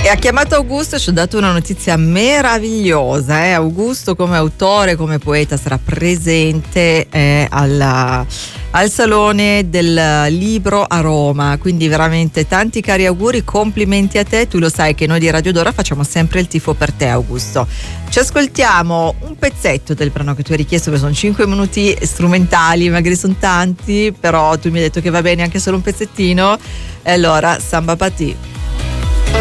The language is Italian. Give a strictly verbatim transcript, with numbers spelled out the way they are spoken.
E ha chiamato Augusto e ci ha dato una notizia meravigliosa. Eh? Augusto come autore, come poeta sarà presente eh, alla, al Salone del Libro a Roma, quindi veramente tanti cari auguri, complimenti a te. Tu lo sai che noi di Radio Dora facciamo sempre il tifo per te, Augusto. Ci ascoltiamo un pezzetto del brano che tu hai richiesto, che sono cinque minuti strumentali, magari sono tanti, però tu mi hai detto che va bene anche solo un pezzettino, e allora Samba Pa Ti.